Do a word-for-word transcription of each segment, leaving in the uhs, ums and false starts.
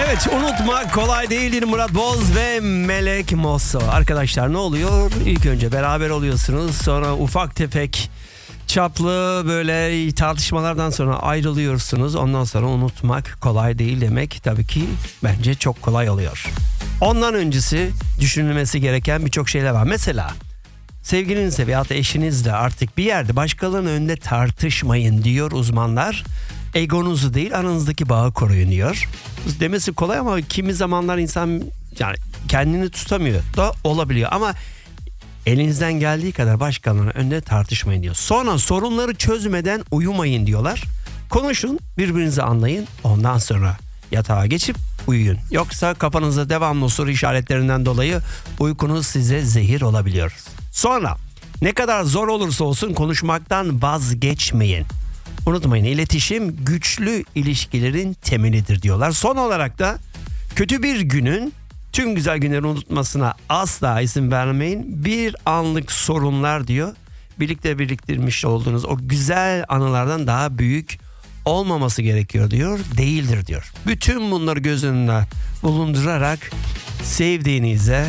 Evet, unutmak kolay değildir. Murat Boz ve Melek Mosso. Arkadaşlar ne oluyor? İlk önce beraber oluyorsunuz. Sonra ufak tefek çaplı böyle tartışmalardan sonra ayrılıyorsunuz. Ondan sonra unutmak kolay değil demek tabii ki bence çok kolay oluyor. Ondan öncesi düşünülmesi gereken birçok şeyler var. Mesela sevgilinizle veyahut da eşinizle artık bir yerde başkalarının önünde tartışmayın diyor uzmanlar. Egonuzu değil, aranızdaki bağı koruyun diyor. Demesi kolay ama kimi zamanlar insan yani kendini tutamıyor da olabiliyor. Ama elinizden geldiği kadar başkalarının önünde tartışmayın diyor. Sonra sorunları çözmeden uyumayın diyorlar. Konuşun, birbirinizi anlayın. Ondan sonra yatağa geçip uyuyun. Yoksa kafanızda devamlı soru işaretlerinden dolayı uykunuz size zehir olabiliyor. Sonra ne kadar zor olursa olsun konuşmaktan vazgeçmeyin. Unutmayın, iletişim güçlü ilişkilerin temelidir diyorlar. Son olarak da kötü bir günün tüm güzel günleri unutmasına asla izin vermeyin. Bir anlık sorunlar diyor, birlikte biriktirmiş olduğunuz o güzel anılardan daha büyük olmaması gerekiyor diyor, değildir diyor. Bütün bunları göz önüne bulundurarak sevdiğinize,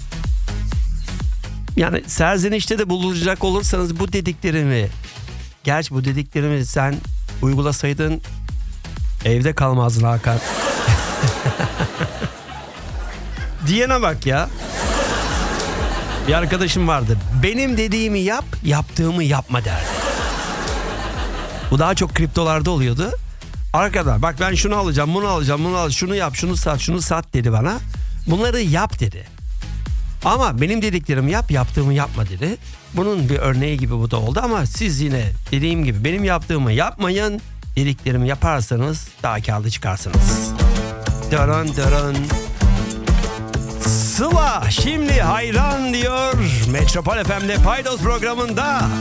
yani serzenişte de bulunacak olursanız bu dediklerimi, gerçi bu dediklerimi sen uygulasaydın evde kalmazdın Hakan. Diyene bak ya. Bir arkadaşım vardı. Benim dediğimi yap, yaptığımı yapma derdi. Bu daha çok kriptolarda oluyordu. Arkadaşlar bak ben şunu alacağım, bunu alacağım, bunu alacağım, şunu yap, şunu sat, şunu sat dedi bana. Bunları yap dedi. Ama benim dediklerimi yap, yaptığımı yapma dedi. Bunun bir örneği gibi bu da oldu ama siz yine dediğim gibi benim yaptığımı yapmayın. Dediklerimi yaparsanız daha kârlı çıkarsınız. Dırın dırın. Sıla şimdi hayran diyor. Metropol F M'de Paydos programında.